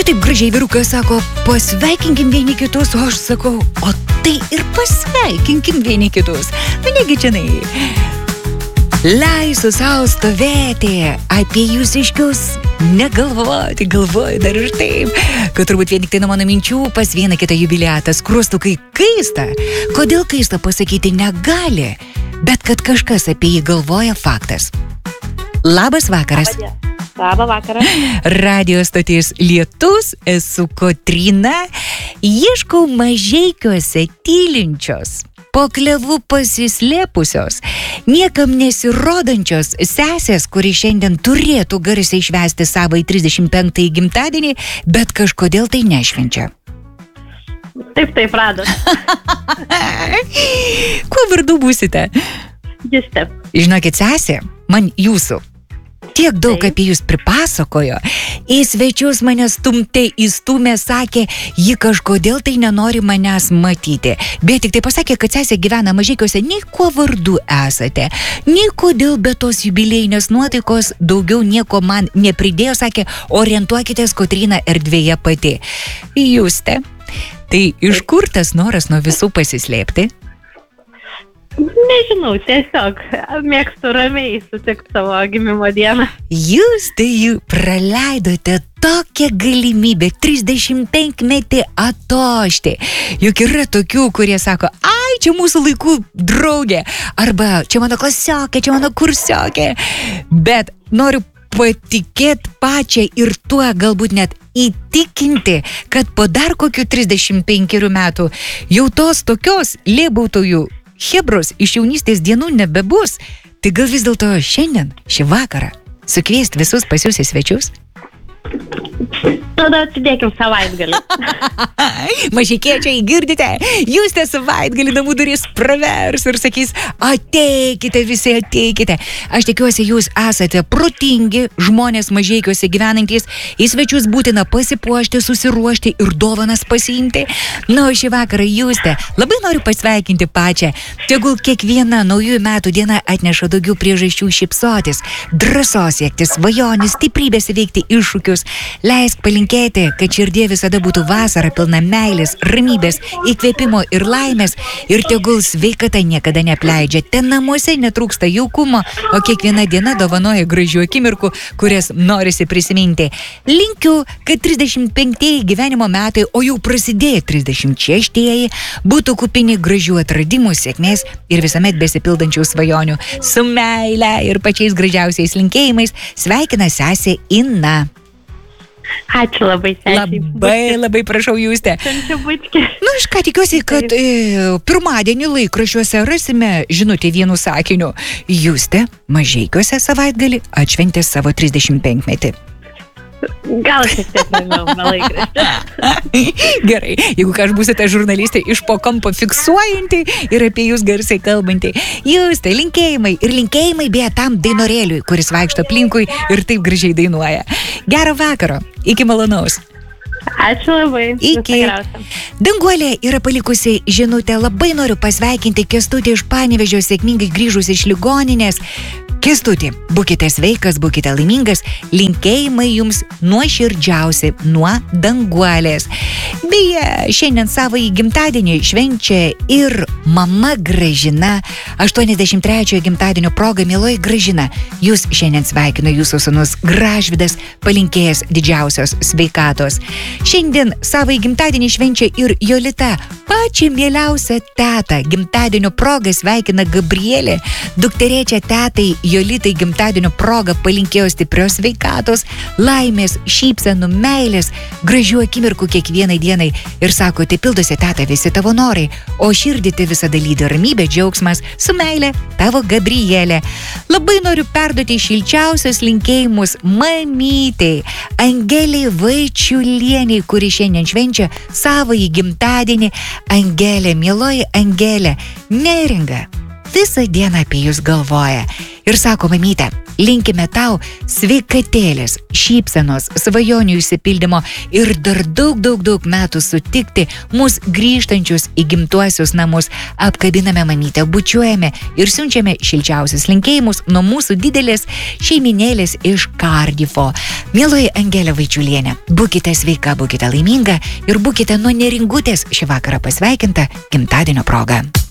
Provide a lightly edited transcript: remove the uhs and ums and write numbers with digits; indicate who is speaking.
Speaker 1: čia taip gražiai vyrukas sako, pasveikinkim vieni kitus, o aš sakau, o tai ir pasveikinkim vieni kitus. Nu, negi čianai. Leisiu savo stovėti apie jūsiškius, negalvoti, galvoju dar ir taip, kad turbūt vien tik tai nuo mano minčių pas vieną kitą jubiliatą skruostukai kaista. Kodėl kaista pasakyti negali, bet kad kažkas apie jį galvoja faktas. Labas vakaras.
Speaker 2: Labą vakarą.
Speaker 1: Radio stotis Lietus, esu Kotryna, ieškau mažeikiuose tylinčios, po klevu pasislėpusios, niekam nesirodančios sesės, kuri šiandien turėtų garsiai švęsti savo 35. gimtadienį, bet kažkodėl tai nešvenčia.
Speaker 2: Taip, radot.
Speaker 1: Kuo vardu būsite?
Speaker 2: Juste.
Speaker 1: Žinokit, sesė, man jūsų tiek daug apie jūs pripasakojo. Į svečius mane stumte įstumė, sakė, ji kažkodėl tai nenori manęs matyti. Bet tik tai pasakė, kad sesė gyvena Mažeikiuose, nei kuo vardu esate, nei kodėl be tos jubilėjinės nuotaikos daugiau nieko man nepridėjo, sakė, orientuokitės Kotryna erdvėje pati. Juste, tai iš kur tas noras nuo visų pasislėpti?
Speaker 2: Nežinau, tiesiog mėgstu ramiai sutikti savo gimimo dieną.
Speaker 1: Jūs tai jų praleidote tokią galimybę 35-metį atošti. Juk yra tokių, kurie sako, ai, čia mūsų laikų draugė, arba čia mano klasiokė, čia mano kursiokė. Bet noriu patikėti pačią ir tuo galbūt net įtikinti, kad po dar kokių 35 metų jau tos tokios lėbautojų hebros iš jaunystės dienų nebebus. Tai gal vis dėlto šiandien, šį vakarą, sukviesti visus pas jūs į svečius?
Speaker 2: Tada atsidėkim savaitgalį.
Speaker 1: Mažeikiečiai, girdite? Jūs te savaitgalį namų duris pravers ir sakys, ateikite visi, ateikite. Aš tikiuosi, jūs esate protingi žmonės Mažeikiuose gyvenantys. Į svečius būtina pasipuošti, susiruošti ir dovanas pasiimti. Na, o šį vakarą jūs te labai noriu pasveikinti pačią. Tegul kiekviena naujųjų metų diena atneša daugiau priežasčių šypsotis, drąsos siekti, svajonės, stiprybės įveikti iššūkius. Leisk palinkėti, kad širdie visada būtų vasara pilna meilės, ramybės, įkvėpimo ir laimės, ir tegul sveikata niekada neapleidžia. Ten namuose netrūksta jaukumo, o kiekviena diena dovanoja gražių akimirkų, kurias norisi prisiminti. Linkiu, kad 35 gyvenimo metai, o jau prasidėjo 36, būtų kupini gražių atradimų, sėkmės ir visuomet besipildančių svajonių. Su meile ir pačiais gražiausiais linkėjimais sveikina sesė Ina.
Speaker 2: Ačiū labai, sesė.
Speaker 1: Labai prašau Juste. Nu, aš ką tikiuosi, kad pirmadienį laikraščiuose rasime žinutę vienu sakiniu. Juste Mažeikiuose savaitgalį atšventė savo 35-metį.
Speaker 2: Gal šiek tiek nežinau, laikraštį.
Speaker 1: Gerai, jeigu aš būsite žurnalistė iš po kampo fiksuojanti ir apie jūs garsiai kalbanti. Jūs tai linkėjimai ir linkėjimai beje tam dainorėliui, kuris vaikšto aplinkui ir taip gražiai dainuoja. Gero vakaro, iki malonaus.
Speaker 2: Ačiū labai.
Speaker 1: Iki. Danguolė yra palikusi žinutę, labai noriu pasveikinti Kęstutį iš Panevėžio, sėkmingai grįžus iš ligoninės. Kęstuti, būkite sveikas, būkite laimingas, linkėjimai jums nuoširdžiausi nuo Danguolės. Beje, šiandien savąjį gimtadienį švenčia ir mama Gražina. 83 gimtadienio proga, mieloji Gražina, jūs šiandien sveikino jūsų sūnus Gražvydas, palinkėjęs didžiausios sveikatos. Šiandien savąjį gimtadienį švenčia ir Jolita, pačią mieliausią tetą. Gimtadienio proga sveikina Gabrielė, dukterėčia tetai Jolitai gimtadienio proga palinkėjo stiprios sveikatos, laimės, šypsenų, meilės, gražių akimirkų kiekvienai dienai ir sako, tai pildosi teta visi tavo norai, o širdį tai visada lydi ramybė, džiaugsmas, su meile tavo Gabrielė. Labai noriu perduoti šilčiausius linkėjimus mamytei Angelei Vaičiulieniai, kuri šiandien švenčia savąjį gimtadienį. Angelė, mieloji Angelė, neringa visą dieną apie jūs galvoja. Ir sako, mamyte, linkime tau sveikatėlės, šypsenos, svajonių išsipildymo ir dar daug metų sutikti mus grįžtančius į gimtuosius namus. Apkabiname mamytę, bučiuojame ir siunčiame šilčiausius linkėjimus nuo mūsų didelės šeiminėlės iš Kardifo. Mieloji Angelė Vaičiulienė, būkite sveika, būkite laiminga ir būkite nuo Neringutės šį vakarą pasveikinta gimtadienio proga.